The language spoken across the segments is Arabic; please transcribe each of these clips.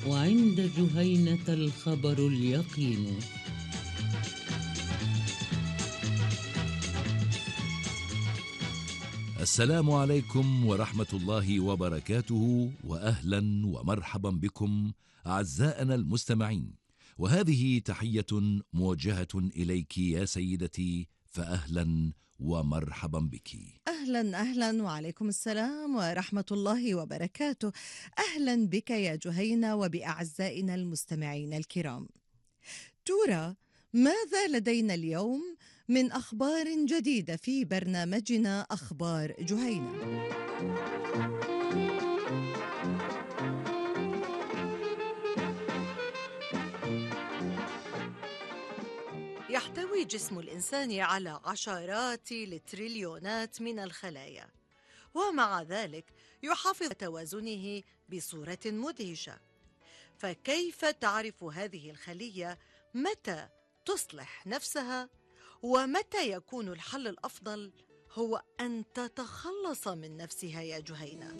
وعند جهينة الخبر اليقين. السلام عليكم ورحمة الله وبركاته، وأهلا ومرحبا بكم أعزائنا المستمعين، وهذه تحية موجهة إليك يا سيدتي، فأهلا ومرحبا بك. أهلا أهلا وعليكم السلام ورحمة الله وبركاته. أهلا بك يا جهينة وبأعزائنا المستمعين الكرام. ترى ماذا لدينا اليوم من أخبار جديدة في برنامجنا أخبار جهينة؟ يحتوي جسم الإنسان على عشرات التريليونات من الخلايا، ومع ذلك يحافظ على توازنه بصورة مدهشة. فكيف تعرف هذه الخلية متى تصلح نفسها، ومتى يكون الحل الأفضل هو أن تتخلص من نفسها يا جهينة؟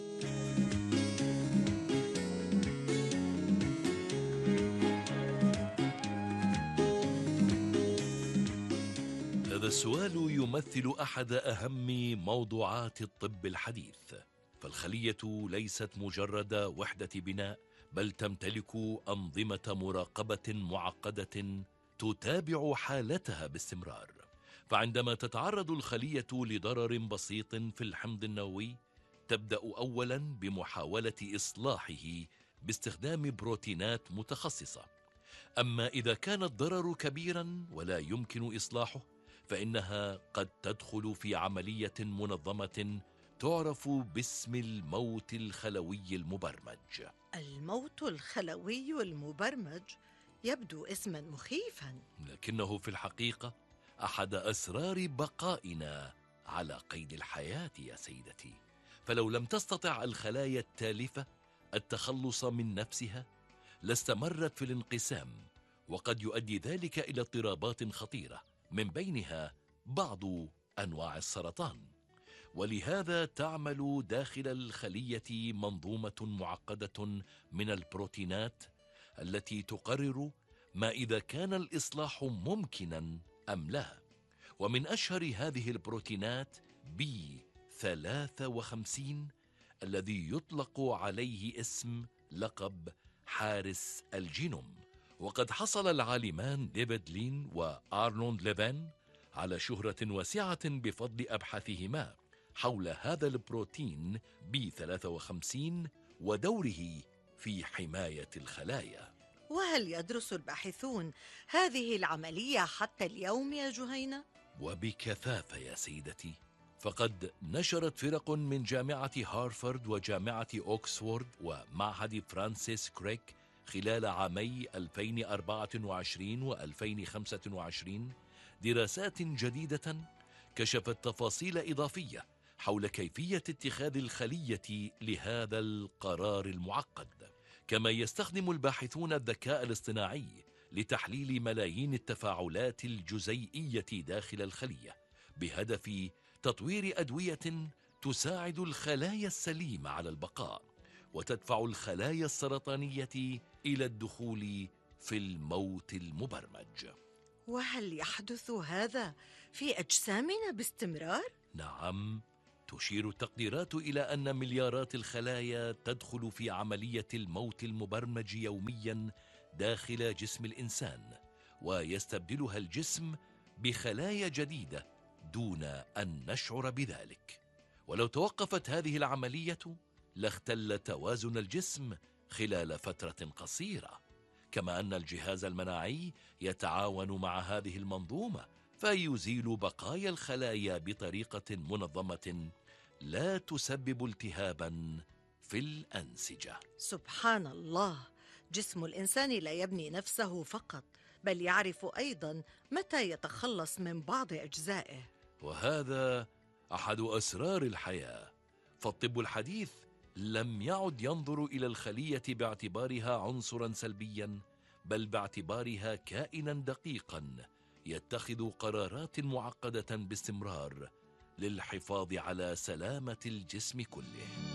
هذا السؤال يمثل أحد أهم موضوعات الطب الحديث، فالخلية ليست مجرد وحدة بناء، بل تمتلك أنظمة مراقبة معقدة تتابع حالتها باستمرار. فعندما تتعرض الخلية لضرر بسيط في الحمض النووي، تبدأ أولاً بمحاولة إصلاحه باستخدام بروتينات متخصصة. أما إذا كان الضرر كبيراً ولا يمكن إصلاحه، فإنها قد تدخل في عملية منظمة تعرف باسم الموت الخلوي المبرمج. الموت الخلوي المبرمج يبدو اسما مخيفا، لكنه في الحقيقة أحد أسرار بقائنا على قيد الحياة يا سيدتي. فلو لم تستطع الخلايا التالفة التخلص من نفسها، لاستمرت في الانقسام، وقد يؤدي ذلك إلى اضطرابات خطيرة، من بينها بعض أنواع السرطان. ولهذا تعمل داخل الخلية منظومة معقدة من البروتينات التي تقرر ما إذا كان الإصلاح ممكنا أم لا. ومن أشهر هذه البروتينات B53 الذي يطلق عليه اسم لقب حارس الجينوم. وقد حصل العالمان ديفيد لين وآرنولد ليفين على شهرة واسعة بفضل أبحاثهما حول هذا البروتين B53 ودوره في حماية الخلايا. وهل يدرس الباحثون هذه العملية حتى اليوم يا جهينة؟ وبكثافة يا سيدتي، فقد نشرت فرق من جامعة هارفارد وجامعة أوكسفورد ومعهد فرانسيس كريك خلال عامي 2024 و2025 دراسات جديدة كشفت تفاصيل إضافية حول كيفية اتخاذ الخلية لهذا القرار المعقد. كما يستخدم الباحثون الذكاء الاصطناعي لتحليل ملايين التفاعلات الجزيئية داخل الخلية، بهدف تطوير أدوية تساعد الخلايا السليمة على البقاء، وتدفع الخلايا السرطانية إلى الدخول في الموت المبرمج. وهل يحدث هذا في أجسامنا باستمرار؟ نعم، تشير التقديرات إلى أن مليارات الخلايا تدخل في عملية الموت المبرمج يومياً داخل جسم الإنسان، ويستبدلها الجسم بخلايا جديدة دون أن نشعر بذلك. ولو توقفت هذه العملية لاختل توازن الجسم خلال فترة قصيرة. كما أن الجهاز المناعي يتعاون مع هذه المنظومة فيزيل بقايا الخلايا بطريقة منظمة لا تسبب التهابا في الأنسجة. سبحان الله، جسم الإنسان لا يبني نفسه فقط، بل يعرف أيضا متى يتخلص من بعض أجزائه. وهذا أحد أسرار الحياة. فالطب الحديث لم يعد ينظر إلى الخلية باعتبارها عنصرا سلبيا، بل باعتبارها كائنا دقيقا يتخذ قرارات معقدة باستمرار للحفاظ على سلامة الجسم كله.